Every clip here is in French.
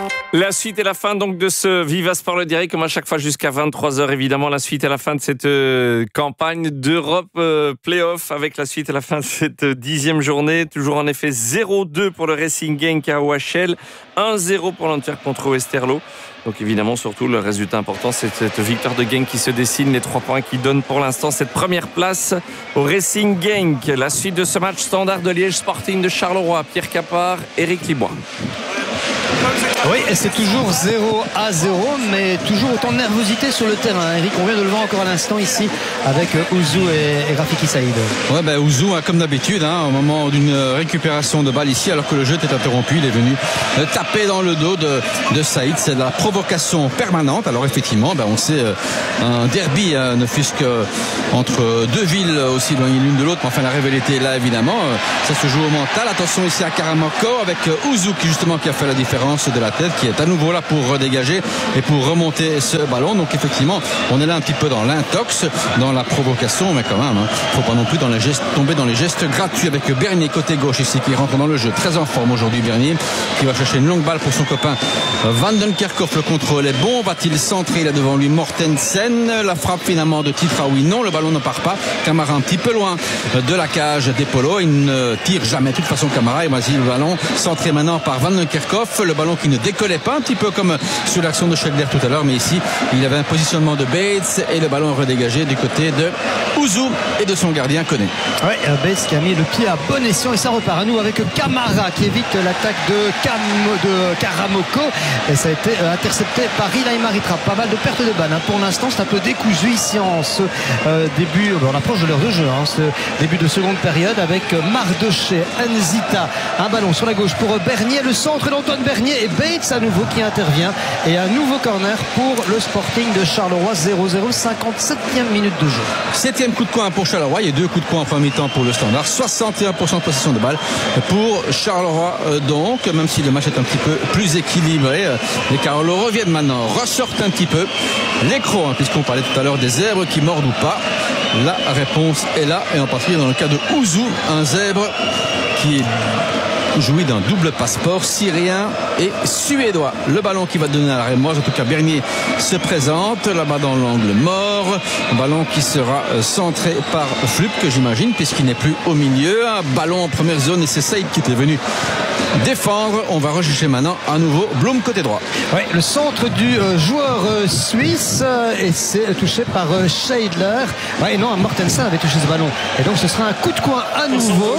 La suite et la fin donc de ce Viva Sport le direct, comme à chaque fois jusqu'à 23h évidemment. La suite et la fin de cette campagne d'Europe Playoff, avec la suite et la fin de cette 10e journée. Toujours en effet 0-2 pour le Racing Genk à OHL, 1-0 pour l'Antwerp contre Westerlo. Donc évidemment, surtout le résultat important, c'est cette victoire de Genk qui se dessine, les 3 points qui donnent pour l'instant cette première place au Racing Genk. La suite de ce match, Standard de Liège, Sporting de Charleroi, Pierre Capard, Éric Libois. Oui, et c'est toujours 0-0, mais toujours autant de nervosité sur le terrain. Eric, on vient de le voir encore à l'instant ici avec Ouzou et Rafiki Saïd. Ouais, Ouzou, comme d'habitude, au moment d'une récupération de balle ici, alors que le jeu était interrompu, il est venu taper dans le dos de Saïd. C'est de la provocation permanente. Alors effectivement, on sait un derby, ne fût-ce qu'entre deux villes aussi éloignées l'une de l'autre, mais enfin la rivalité est là évidemment. Ça se joue au mental. Attention ici à Karamoko avec Ouzou qui a fait la différence de la tête, qui est à nouveau là pour redégager et pour remonter ce ballon. Donc effectivement, on est là un petit peu dans l'intox, dans la provocation, mais quand même, faut pas non plus tomber dans les gestes gratuits, avec Bernier côté gauche ici qui rentre dans le jeu, très en forme aujourd'hui. Bernier qui va chercher une longue balle pour son copain Van den Kerkhoff. Le contrôle est bon, va-t-il centrer? Il a devant lui Mortensen, la frappe finalement de Titraoui, non, le ballon ne part pas. Camara un petit peu loin de la cage des Polos, il ne tire jamais de toute façon Camara, et voici le ballon centré maintenant par Van den Kerkhoff, le ballon qui ne décollait pas, un petit peu comme sur l'action de Schlegler tout à l'heure, mais ici il y avait un positionnement de Bates et le ballon redégagé du côté de Ouzou et de son gardien Koné. Oui, Bates qui a mis le pied à bon escient, et ça repart à nous avec Camara qui évite l'attaque de Karamoko, et ça a été intercepté par Ilaï Maritra. Pas mal de pertes de balles pour l'instant, c'est un peu décousu ici en ce début, on approche de l'heure de jeu, ce début de seconde période, avec Mardoché, Nzita, un ballon sur la gauche pour Bernier, le centre d'Antoine Bernier, et Bates à nouveau qui intervient, et un nouveau corner pour le Sporting de Charleroi. 0-0, 57e minute de jeu. 7e coup de poing pour Charleroi, il y a 2 coups de poing en fin de mi-temps pour le Standard, 61% de possession de balle pour Charleroi, donc même si le match est un petit peu plus équilibré, les Carolos reviennent maintenant, ressortent un petit peu les crocs, puisqu'on parlait tout à l'heure des zèbres qui mordent ou pas. La réponse est là, et en particulier dans le cas de Ouzou, un zèbre qui jouit d'un double passeport syrien et suédois. Le ballon qui va donner à la rémoise, en tout cas Bernier se présente là-bas dans l'angle mort, un ballon qui sera centré par Flup, que j'imagine, puisqu'il n'est plus au milieu. Un ballon en première zone, et c'est Saïd qui était venu défendre. On va rechercher maintenant à nouveau Blum côté droit. Oui, le centre du joueur suisse, et c'est touché par Scheidler. Ouais, non, Mortensen avait touché ce ballon, et donc ce sera un coup de coin à nouveau,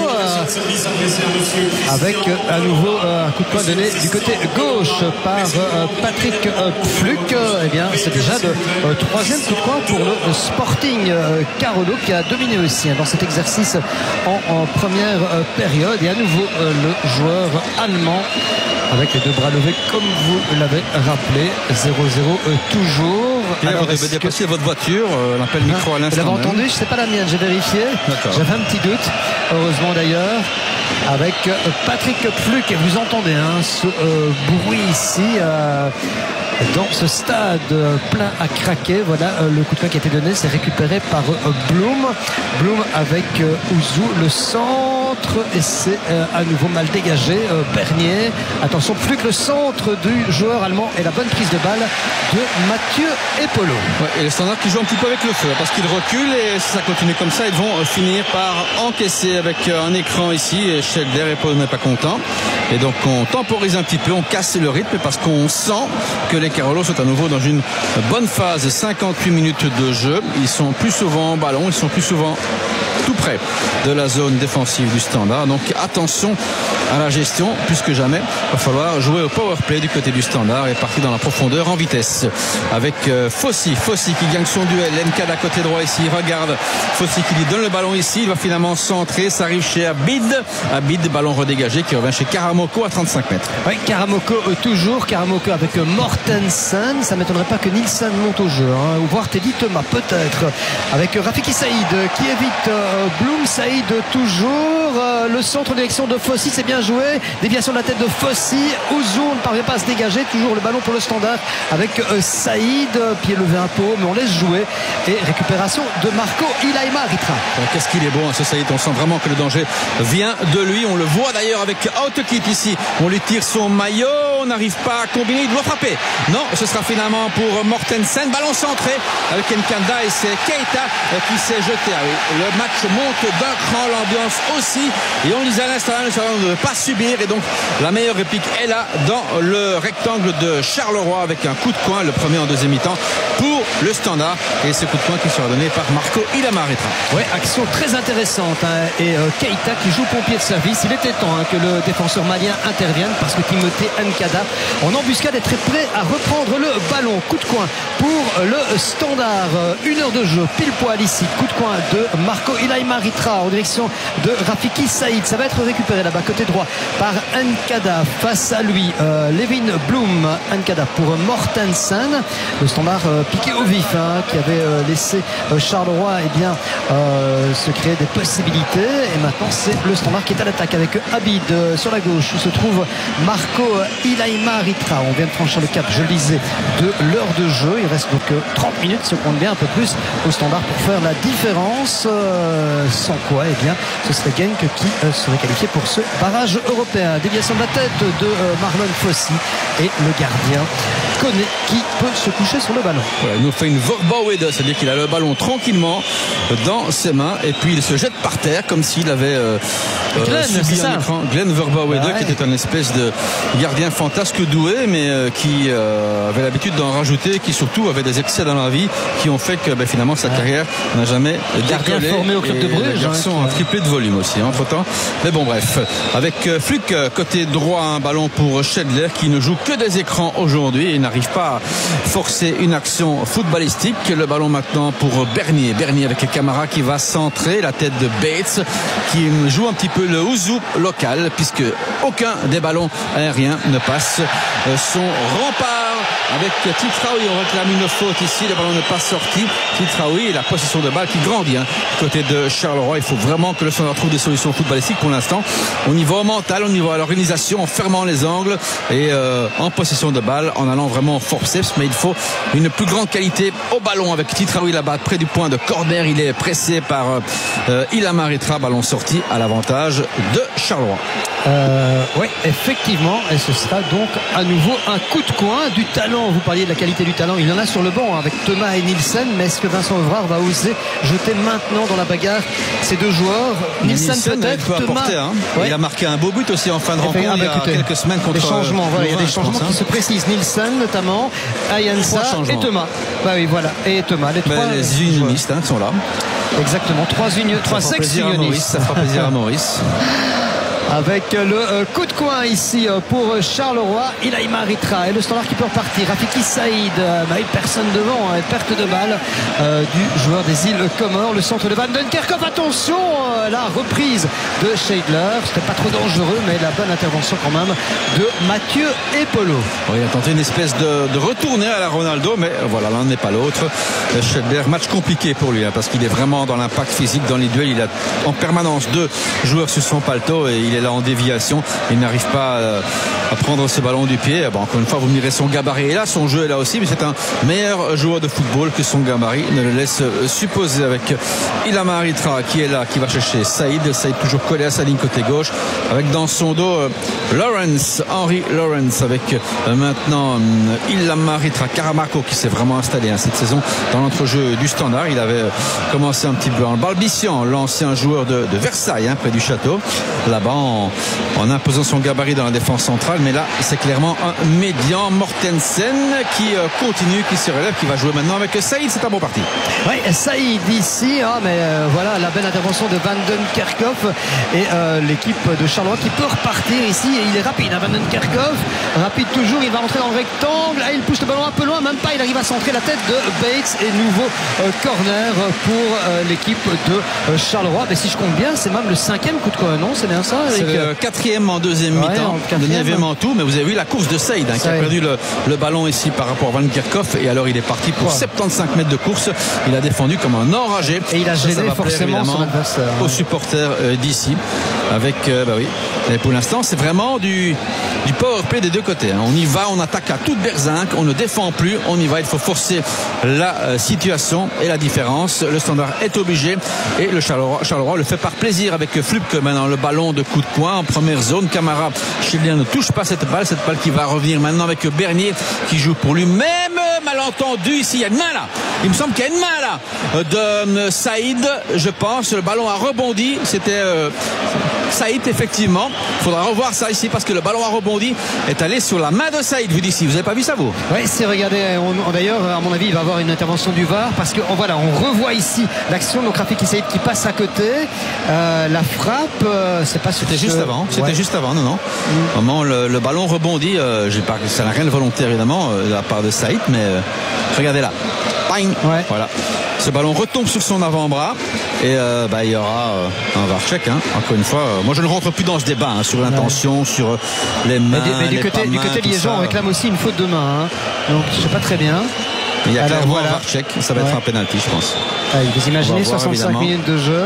avec à nouveau un coup de poing donné du côté gauche par Patrick Fluck. Eh bien, c'est déjà le 3e coup de poing pour le Sporting Carolo, qui a dominé aussi dans cet exercice en première période. Et à nouveau le joueur allemand avec les 2 bras levés, comme vous l'avez rappelé. 0-0 toujours. Alors, vous devez dépasser votre voiture, l'appel micro à l'instant. Vous l'avez entendu, c'est pas la mienne, j'ai vérifié. J'avais un petit doute, heureusement d'ailleurs, avec Patrick Fluck, et vous entendez ce bruit ici dans ce stade plein à craquer. Voilà, le coup de poing qui a été donné, c'est récupéré par Blum avec Ouzou, le centre, et c'est à nouveau mal dégagé. Bernier, attention, Fluck, le centre du joueur allemand, et la bonne prise de balle de Mathieu Epolo. Ouais, et le Standard qui joue un petit peu avec le feu, parce qu'il recule, et si ça continue comme ça, ils vont finir par encaisser avec un écran ici, et Scheidler Epolo n'est pas content, et donc on temporise un petit peu, on casse le rythme, parce qu'on sent que les Carolos sont à nouveau dans une bonne phase. 58 minutes de jeu, ils sont plus souvent en ballon, ils sont plus souvent tout près de la zone défensive du Standard, donc attention à la gestion, plus que jamais il va falloir jouer au power play du côté du Standard et partir dans la profondeur en vitesse avec Fossi qui gagne son duel. Nkada côté droit ici, regarde Fossi qui lui donne le ballon ici, il va finalement centrer, ça arrive chez Abid, ballon redégagé qui revient chez Karamoko à 35 mètres. Oui, Karamoko toujours, Karamoko avec Mortensen, ça ne m'étonnerait pas que Nielsen monte au jeu, ou voir Teddy Thomas peut-être, avec Rafiki Saïd qui évite Blum. Saïd toujours, le centre en direction de Fossi, c'est bien joué. Déviation de la tête de Fossi. Ouzou ne parvient pas à se dégager. Toujours le ballon pour le Standard avec Saïd. Pied levé un peu, mais on laisse jouer. Et récupération de Marco Ilaima Ritra. Qu'est-ce qu'il est bon, ce Saïd. On sent vraiment que le danger vient de lui. On le voit d'ailleurs avec Autekit ici. On lui tire son maillot. On n'arrive pas à combiner. Il doit frapper. Non, ce sera finalement pour Mortensen. Ballon centré avec Nkanda et c'est Keita qui s'est jeté. Ah oui, le match monte d'un cran, l'ambiance aussi. Et on disait à l'instant de ne pas subir. Et donc la meilleure réplique est là dans le rectangle de Charleroi avec un coup de coin, le premier en deuxième mi-temps pour le Standard. Et ce coup de coin qui sera donné par Marco Ilaima Ritra. Ouais, action très intéressante. Et Keita qui joue pompier de service. Il était temps que le défenseur malien intervienne parce que Timothée Nkada en embuscade est très prêt à reprendre le ballon. Coup de coin pour le Standard. 1 heure de jeu, pile poil ici. Coup de coin de Marco Ilaima Ritra en direction de Rafiki Saïd. Ça va être récupéré là-bas côté droit par Nkada. Face à lui Levin Blum. Nkada pour Mortensen. Le Standard piqué au vif qui avait laissé Charleroi se créer des possibilités. Et maintenant c'est le Standard qui est à l'attaque avec Abid sur la gauche où se trouve Marco Ilaima Ritra. On vient de franchir le cap, je le disais, de l'heure de jeu. Il reste donc 30 minutes si on compte bien, un peu plus au Standard pour faire la différence, sans quoi ce serait Genk qui serait qualifié pour ce barrage européen. Déviation de la tête de Marlon Fossi et le gardien connaît qui peut se coucher sur le ballon. Ouais, il nous fait une Vorbauwede, c'est-à-dire qu'il a le ballon tranquillement dans ses mains et puis il se jette par terre comme s'il avait subi un écran. Glenn Vorbauwede qui était un espèce de gardien fantasque doué mais qui avait l'habitude d'en rajouter, qui surtout avait des excès dans la vie qui ont fait que finalement sa carrière n'a jamais décollé. Formé au club de Bruges. Le garçon a triplé de volume aussi entre temps. Mais bon bref, avec Fluck côté droit, un ballon pour Schedler qui ne joue que des écrans aujourd'hui et n'arrive pas à forcer une action footballistique. Le ballon maintenant pour Bernier avec Camara qui va centrer la tête de Bates qui joue un petit peu le ouzou local puisque aucun des ballons aériens ne passe son rempart. Avec Titraoui, on réclame une faute ici, le ballon n'est pas sorti. Titraoui et la possession de balle qui grandit côté de Charleroi. Il faut vraiment que le Standard trouve des solutions footballistiques pour l'instant au niveau mental, au niveau de l'organisation, en fermant les angles et en possession de balle, en allant vraiment au forceps. Mais il faut une plus grande qualité au ballon avec Titraoui là-bas près du point de corner. Il est pressé par Ilaima Ritra, ballon sorti à l'avantage de Charleroi. Oui, effectivement, et ce sera donc à nouveau un coup de coin. Du talent, vous parliez de la qualité du talent, il y en a sur le banc avec Thomas et Nielsen, mais est-ce que Vincent Evrard va oser jeter maintenant dans la bagarre ces deux joueurs? Nielsen peut-être, Thomas Il a marqué un beau but aussi en fin de rencontre il y a quelques semaines contre des changements, il y a des changements qui se précisent. Nielsen notamment, Ayansa et Thomas. Et Thomas, les trois unionistes sont là. Exactement, trois ex-unionistes. Ça fera plaisir à Maurice. Avec le coup de coin ici pour Charleroi, Ilaima Ritra et le Standard qui peut repartir. Rafiki Saïd, personne devant, perte de balle du joueur des îles Comores. Le centre de Van den Kerkhoff, attention, la reprise de Scheidler, c'était pas trop dangereux mais la bonne intervention quand même de Mathieu Epolo. Il a tenté une espèce de retourner à la Ronaldo, mais voilà, l'un n'est pas l'autre. Scheidler, match compliqué pour lui parce qu'il est vraiment dans l'impact physique dans les duels. Il a en permanence deux joueurs sur son paletot et il est là en déviation, il n'arrive pas à prendre ce ballon du pied. Encore une fois, vous me direz, son gabarit est là, son jeu est là aussi, mais c'est un meilleur joueur de football que son gabarit ne le laisse supposer. Avec Ilaima Ritra qui est là, qui va chercher Saïd toujours collé à sa ligne côté gauche, avec dans son dos Henry Lawrence, avec maintenant Ilaima Ritra, Karamako qui s'est vraiment installé cette saison dans l'entrejeu du Standard. Il avait commencé un petit peu en balbutiant, l'ancien joueur de Versailles près du château, là-bas en imposant son gabarit dans la défense centrale, mais là c'est clairement un médian. Mortensen qui continue, qui se relève, qui va jouer maintenant avec Saïd. C'est un bon parti. Oui, Saïd ici, mais voilà la belle intervention de Van den Kerkhoff et l'équipe de Charleroi qui peut repartir ici, et il est rapide, Van den Kerkhoff, rapide toujours, il va rentrer dans le rectangle, il pousse le ballon un peu loin, même pas, il arrive à centrer la tête de Bates et nouveau corner pour l'équipe de Charleroi. Mais si je compte bien, c'est même le 5e coup de coin, non? C'est bien ça, Eric? C'est le 4e en deuxième mi-temps, le 9e quasiment tout, mais vous avez vu la course de Saïd qui a perdu le ballon ici par rapport à Van Kerkhoff, et alors il est parti pour 75 mètres de course. Il a défendu comme un enragé et il a gêné forcément son adversaire aux supporters d'ici avec oui. Et pour l'instant c'est vraiment du power play des deux côtés, hein. On y va, on attaque à toute berzinque, on ne défend plus, on y va, il faut forcer la situation et la différence. Le Standard est obligé, et le Charleroi le fait par plaisir avec Flupke maintenant, le ballon de coup de poing en première zone. Camara chilien ne touche pas cette balle qui va revenir maintenant avec Bernier qui joue pour lui-même. Malentendu ici, il y a une main là, il me semble qu'il y a une main là de Saïd, je pense. Le ballon a rebondi, c'était Saïd effectivement. Il faudra revoir ça ici parce que le ballon a rebondi, est allé sur la main de Saïd, vu d'ici. Vous n'avez pas vu ça, vous? Oui, c'est, regardez, d'ailleurs à mon avis il va y avoir une intervention du VAR parce que voilà, on revoit ici l'action, donc Rafiki Saïd qui passe à côté, la frappe, c'est pas c'était juste avant, non. Vraiment le ballon rebondit, ça n'a rien de volontaire évidemment de la part de Saïd, mais regardez là, bang, voilà. Ce ballon retombe sur son avant-bras et il y aura un VAR check, hein. Encore une fois, moi je ne rentre plus dans ce débat, hein, sur l'intention, sur les mains. Mais du côté liégeois, on réclame aussi une faute de main, hein. Donc je sais pas très bien. Il y a clairement un VAR check, ça va être un penalty, je pense. Vous imaginez 65 évidemment. Minutes de jeu.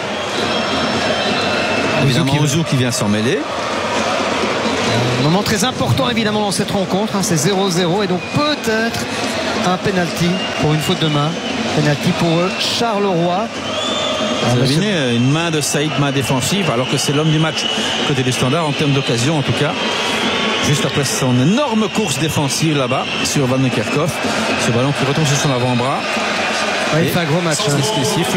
Évidemment Ouzou qui vient s'en mêler. Un moment très important évidemment dans cette rencontre, hein, c'est 0-0 et donc peut-être un penalty pour une faute de main. Penalty pour Charleroi. Vous avez une main de Saïd, main défensive, alors que c'est l'homme du match côté du Standard en termes d'occasion en tout cas. Juste après son énorme course défensive là-bas sur Van Kerkhoff. Ce ballon qui retombe sur son avant-bras. Il fait un gros match. C'est ce qu'il siffle.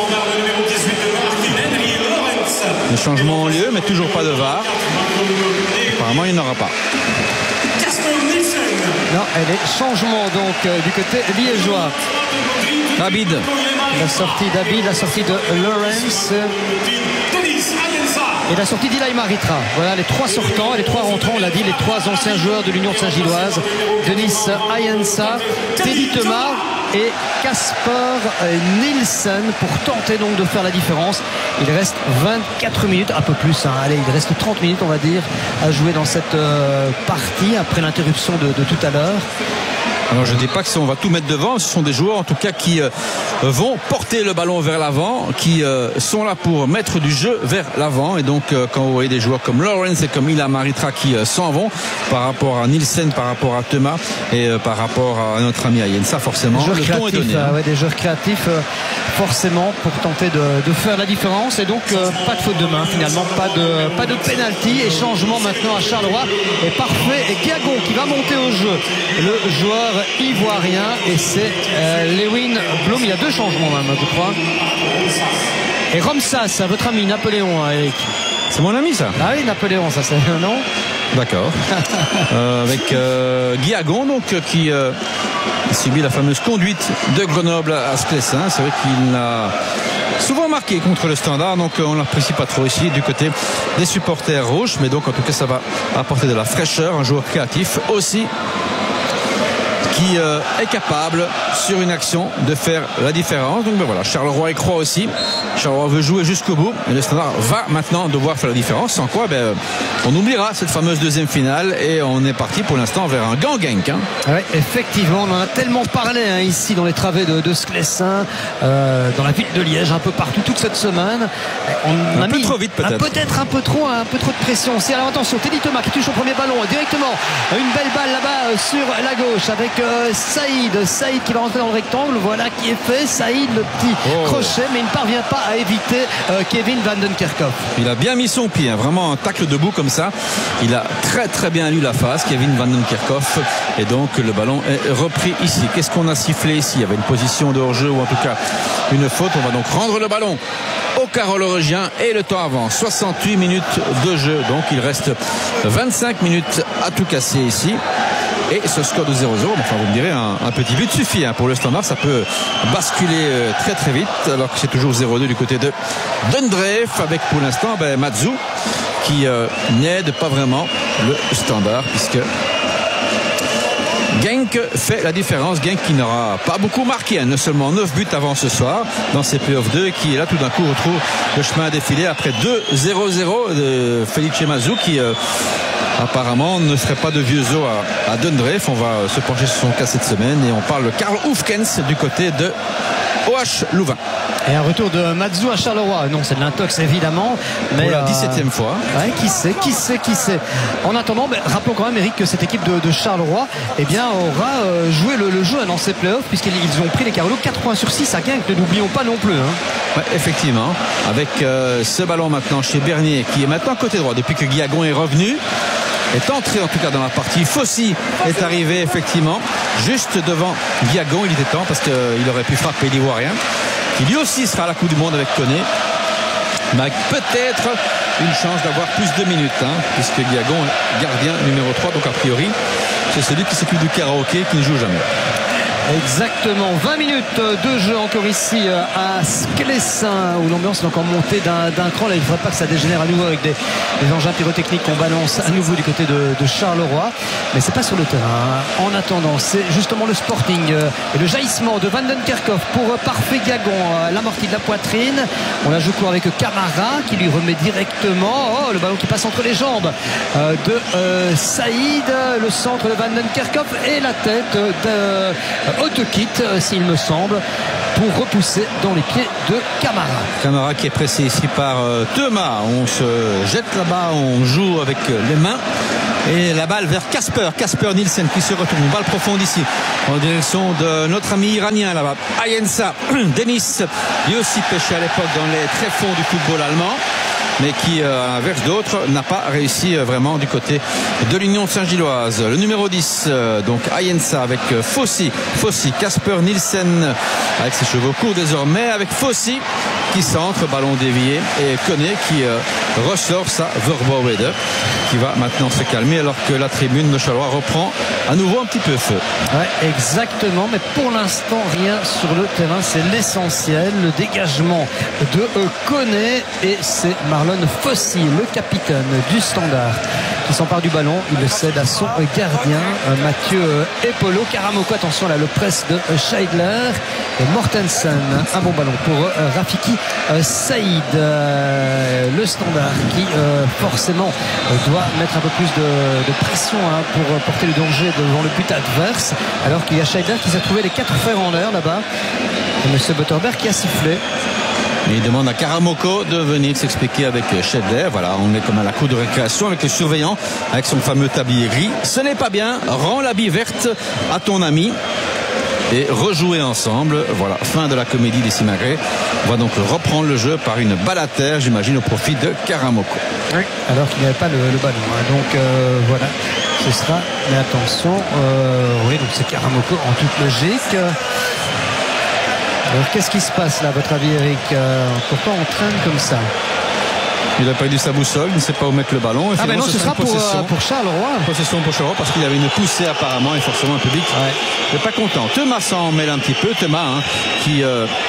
Les changements ont lieu, mais toujours pas de VAR. Apparemment, il n'y en aura pas. Non, elle est changement donc du côté liégeois. Abid. La sortie d'Abid, la sortie de Lawrence et la sortie d'Ilay Maritra. Voilà les trois sortants et les trois rentrants, on l'a dit, les trois anciens joueurs de l'Union de Saint-Gilloise. Denis Ayensa, Teddy Thomas et Kasper Nielsen pour tenter donc de faire la différence. Il reste 24 minutes, un peu plus, hein. Allez, il reste 30 minutes on va dire à jouer dans cette partie après l'interruption de tout à l'heure. Alors je ne dis pas que on va tout mettre devant, ce sont des joueurs en tout cas qui vont porter le ballon vers l'avant, qui sont là pour mettre du jeu vers l'avant, et donc quand vous voyez des joueurs comme Lawrence et comme Ilay Maritra qui s'en vont par rapport à Nielsen, par rapport à Thomas et par rapport à notre ami Ayensa, forcément le ton est donné. Des joueurs créatifs forcément pour tenter de faire la différence, et donc pas de faute de main finalement, pas de penalty, et changement maintenant à Charleroi et parfait, et Gagon qui va monter au jeu, le joueur ivoirien, et c'est Lewin Blum. Il y a deux changements même je crois, et Romsas, votre ami Napoléon, Eric. C'est mon ami ça? Ah oui, Napoléon, ça c'est un nom. D'accord. Avec Guiagon donc qui subit la fameuse conduite de Grenoble à Sclessin. C'est vrai qu'il a souvent marqué contre le Standard, donc on ne l'apprécie pas trop ici du côté des supporters rouges, mais donc en tout cas ça va apporter de la fraîcheur, un joueur créatif aussi qui est capable sur une action de faire la différence. Donc voilà, Charleroi y croit aussi. Charleroi veut jouer jusqu'au bout, et le Standard va maintenant devoir faire la différence, sans quoi on oubliera cette fameuse deuxième finale, et on est parti pour l'instant vers un gang-gang, hein. Oui, effectivement, on en a tellement parlé ici dans les travées de Sclessin, dans la ville de Liège, un peu partout toute cette semaine. On a mis trop vite peut-être. Peut-être un peu trop de pression aussi. Alors attention, Teddy Thomas qui touche au premier ballon directement, une belle balle là-bas sur la gauche avec Saïd qui va rentrer dans le rectangle. Voilà qui est fait. Saïd, le petit crochet, mais il ne parvient pas à éviter Kevin Van Den Kerkhoff. Il a bien mis son pied, hein, vraiment un tacle debout comme ça. Il a très très bien lu la phase, Kevin Van Den Kerkhoff, et donc le ballon est repris ici. Qu'est-ce qu'on a sifflé ici? Il y avait une position de hors-jeu, ou en tout cas une faute. On va donc rendre le ballon au Carolorogien, et le temps avance. 68 minutes de jeu, donc il reste 25 minutes à tout casser ici. Et ce score de 0-0, enfin vous me direz, un petit but suffit, hein, pour le Standard. Ça peut basculer très très vite, alors que c'est toujours 0-2 du côté de Dundreef, avec pour l'instant Matsu qui n'aide pas vraiment le Standard, puisque Genk fait la différence. Genk qui n'aura pas beaucoup marqué, hein, ne seulement 9 buts avant ce soir dans ces playoffs 2, et qui là tout d'un coup retrouve le chemin à défiler après 2-0-0 de Felice Matsu, qui apparemment ne ferait pas de vieux os à Dundreef. On va se pencher sur son cas cette semaine et on parle de Karl Hoefkens du côté de OH Louvain. Et un retour de Mazzou à Charleroi. Non, c'est de l'intox évidemment. Mais pour la 17e fois. Ouais, qui sait. En attendant, rappelons quand même, Eric, que cette équipe de Charleroi aura joué le jeu dans ces playoffs, puisqu'ils ont pris les Carolo 4 points sur 6 à Genk, ne l'oublions pas non plus. Ouais, effectivement. Avec ce ballon maintenant chez Bernier, qui est maintenant côté droit depuis que Guillagon est revenu. Est entré en tout cas dans la partie. Fossi est arrivé effectivement juste devant Guillagon. Il était temps parce qu'il aurait pu frapper l'Ivoirien, qui lui aussi sera à la Coupe du Monde avec Koné, mais avec peut-être une chance d'avoir plus de minutes, puisque Guillagon est gardien numéro 3, donc a priori c'est celui qui s'occupe du karaoké, qui ne joue jamais. Exactement, 20 minutes de jeu encore ici à Sclessin, où l'ambiance est encore montée d'un cran. Là, il ne faudrait pas que ça dégénère à nouveau avec des engins pyrotechniques qu'on balance à nouveau du côté de Charleroi, mais c'est pas sur le terrain. En attendant, c'est justement le Sporting et le jaillissement de Van den Kerkhoff pour Parfait Guillagon, l'amorti de la poitrine. On la joue court avec Camara qui lui remet directement le ballon qui passe entre les jambes de Saïd, le centre de Van den Kerkhoff et la tête de Autokit, s'il me semble, pour repousser dans les pieds de Camara. Camara qui est pressé ici par Thomas. On se jette là-bas, on joue avec les mains. Et la balle vers Casper Nielsen qui se retourne. Balle profonde ici en direction de notre ami iranien là-bas. Ayensa, Denis, lui aussi pêché à l'époque dans les tréfonds du football allemand, mais qui, à l'inverse d'autres, n'a pas réussi vraiment du côté de l'Union Saint-Gilloise. Le numéro 10, donc Ayensa avec Fossi, Casper Nielsen avec ses cheveux courts désormais, avec Fossi qui centre, ballon dévié, et Koné qui ressort sa Verboorwede, qui va maintenant se calmer alors que la tribune de Charleroi reprend à nouveau un petit peu feu. Ouais, exactement, mais pour l'instant rien sur le terrain, c'est l'essentiel, le dégagement de Koné, et c'est Marlon Fossi, le capitaine du Standard, qui s'empare du ballon. Il le cède à son gardien Mathieu Epolo. Karamoko, attention là, le press de Scheidler et Mortensen. Un bon ballon pour Rafiki Saïd. Le Standard qui forcément doit mettre un peu plus de pression pour porter le danger devant le but adverse, alors qu'il y a Scheidler qui s'est trouvé les 4 fers en l'air là-bas, et M. Butterberg qui a sifflé. Il demande à Karamoko de venir s'expliquer avec Scheidler. Voilà, on est comme à la cour de récréation avec le surveillant, avec son fameux tablier gris. Ce n'est pas bien, rends l'habit verte à ton ami et rejouer ensemble. Voilà, fin de la comédie des Simagrées. On va donc reprendre le jeu par une balle à terre, j'imagine au profit de Karamoko. Oui, alors qu'il n'y avait pas le ballon. Donc voilà, ce sera, mais attention, oui, donc c'est Karamoko en toute logique. Alors qu'est-ce qui se passe là, à votre avis, Eric? Pourquoi on traîne comme ça? Il a perdu sa boussole, il ne sait pas où mettre le ballon. Ah ben non, ce sera pour Charleroi. Possession pour Charleroi parce qu'il y avait une poussée apparemment, et forcément un public n'est pas content. Thomas s'en mêle un petit peu. Thomas qui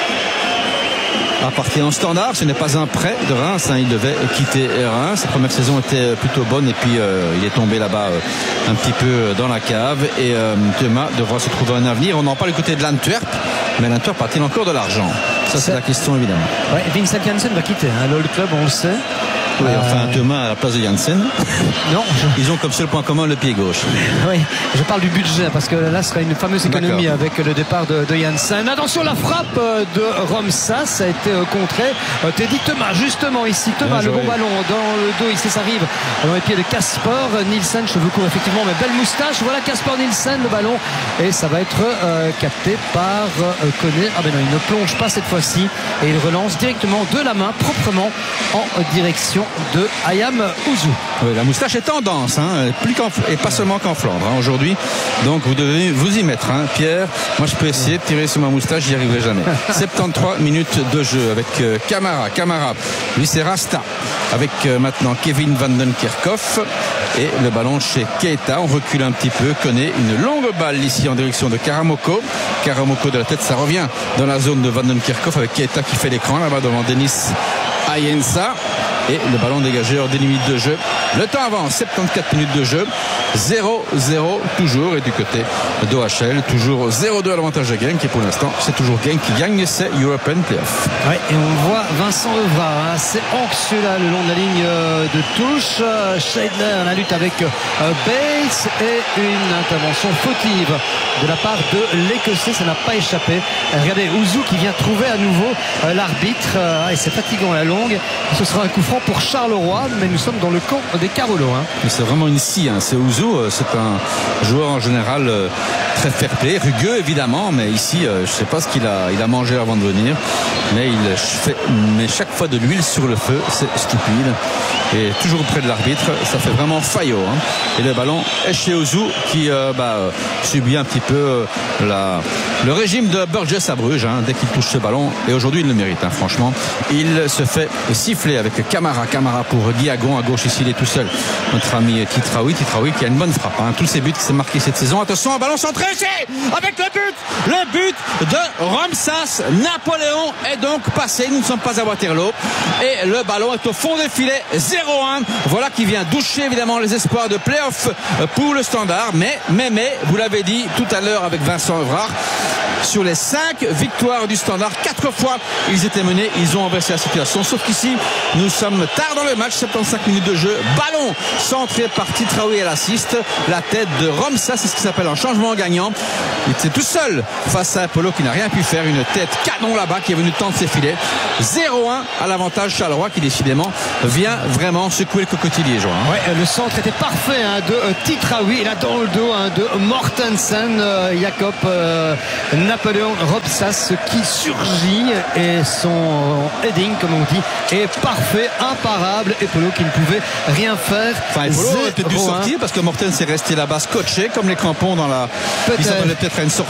appartient au Standard. Ce n'est pas un prêt de Reims, il devait quitter Reims. Sa première saison était plutôt bonne, et puis il est tombé là-bas un petit peu dans la cave, et Thomas devra se trouver un avenir. On en parle du côté de l'Antwerp, mais l'Antwerp a-t-il encore de l'argent? Ça, c'est la question évidemment. Ouais, Vincent Janssen va quitter le club, on le sait. Oui, enfin Thomas à la place de Janssen. Non, ils ont comme seul point commun le pied gauche. Oui, je parle du budget parce que là ce sera une fameuse économie avec le départ de Janssen. Attention, la frappe de Romsa, ça a été contré. Teddy Thomas, justement ici, Thomas, le bon ballon dans le dos, ici ça arrive dans les pieds de Casper Nielsen, cheveux courts effectivement, mais belle moustache. Voilà Casper Nielsen, le ballon, et ça va être capté par Koné. Ah ben non, il ne plonge pas cette fois-ci, et il relance directement de la main, proprement en direction de Ayam Ouzou. Oui, la moustache est tendance, et pas seulement qu'en Flandre aujourd'hui, donc vous devez vous y mettre, Pierre. Moi je peux essayer de tirer sur ma moustache, j'y arriverai jamais. 73 minutes de jeu avec Camara, lui c'est Rasta, avec maintenant Kevin Van den Kerkhoff, et le ballon chez Keita. On recule un petit peu, connaît une longue balle ici en direction de Karamoko de la tête, ça revient dans la zone de Van den Kerkhoff, avec Keita qui fait l'écran là-bas devant Denis Ayensa, et le ballon dégagé hors des limites de jeu. Le temps avance, 74 minutes de jeu. 0-0 toujours. Et du côté d'OHL, toujours 0-2 à l'avantage de Genk. Et pour l'instant, c'est toujours Genk qui gagne ces European Playoffs. Ouais, et on voit Vincent Evra assez anxieux là le long de la ligne de touche. Scheidler, la lutte avec Bates et une intervention fautive de la part de l'Écossais, ça n'a pas échappé. Regardez, Ouzou qui vient trouver à nouveau l'arbitre, et c'est fatigant à la longue. Ce sera un coup franc pour Charleroi, mais nous sommes dans le camp des Carolos. C'est vraiment une scie, c'est Ouzou, c'est un joueur en général très fair-play, rugueux évidemment, mais ici je ne sais pas ce qu'il a mangé avant de venir, mais il met chaque fois de l'huile sur le feu, c'est stupide. Et toujours près de l'arbitre, ça fait vraiment faillot. Et le ballon est chez Ouzou qui subit un petit peu le régime de Burgess à Bruges dès qu'il touche ce ballon. Et aujourd'hui il le mérite, franchement. Il se fait siffler avec Camara pour Guiagon à gauche. Ici il est tout seul, notre ami Titraoui qui a une bonne frappe. Tous ces buts qui s'est marqué cette saison. Attention, un ballon centré avec le but de Romsas. Napoléon est donc passé, nous ne sommes pas à Waterloo et le ballon est au fond des filets. 0-1, voilà qui vient doucher évidemment les espoirs de play-off pour le Standard, mais vous l'avez dit tout à l'heure avec Vincent Evrard, sur les 5 victoires du Standard, 4 fois ils étaient menés, ils ont inversé la situation, sauf qu'ici nous sommes tard dans le match, 75 minutes de jeu, ballon centré par Titraoui à l'assist, la tête de Romsas, c'est ce qui s'appelle un changement gagnant. Il était tout seul face à Apollo qui n'a rien pu faire, une tête canon là-bas qui est venue tendre ses filets. 0-1 à l'avantage Charleroi qui décidément vient vraiment secouer le cocotier liégeois. Ouais, le centre était parfait de Titraoui, et là dans le dos de Mortensen, Jacob Napoléon Romsas qui surgit, et son heading comme on dit est parfait, imparable, et Polo qui ne pouvait rien faire. Polo a peut-être dû sortir parce que Mortensen est resté là-bas scotché comme les crampons dans la... Il s'attendait peut-être à une sortie